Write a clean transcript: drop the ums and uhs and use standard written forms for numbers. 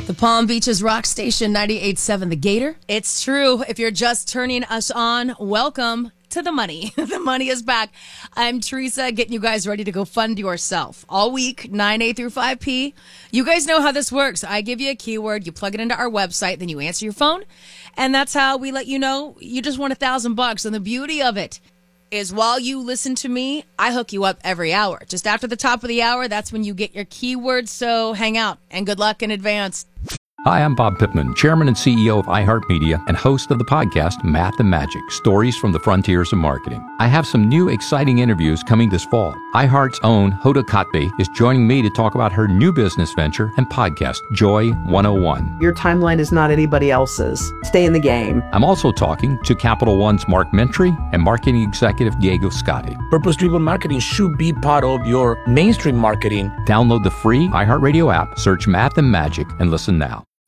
The Palm Beaches Rock Station 98.7 The Gator. It's true. If you're just turning us on, welcome to The Money. The Money is back. I'm Teresa, getting you guys ready to go fund yourself. All week, 9A through 5P. You guys know how this works. I give you a keyword, you plug it into our website, then you answer your phone, and that's how we let you know you just won $1,000. And the beauty of it is while you listen to me, I hook you up every hour. Just after the top of the hour, that's when you get your keyword, so hang out, and good luck in advance. Hi, I'm Bob Pittman, Chairman and CEO of iHeartMedia and host of the podcast Math and Magic, Stories from the Frontiers of Marketing. I have some new exciting interviews coming this fall. iHeart's own Hoda Kotb is joining me to talk about her new business venture and podcast, Joy 101. Your timeline is not anybody else's. Stay in the game. I'm also talking to Capital One's Mark Mentry and marketing executive Diego Scotti. Purpose-driven marketing should be part of your mainstream marketing. Download the free iHeartRadio app, search Math and Magic, and listen now.